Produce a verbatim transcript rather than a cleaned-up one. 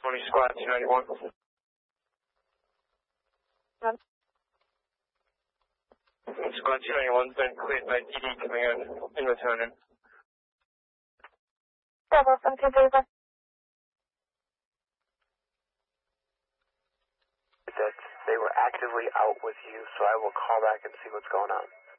twenty Squad two ninety-one. Um, Squad two ninety-one's been cleared by D D coming in in returning. Bravo, from two thirty-one. That they were actively out with you, so I will call back and see what's going on.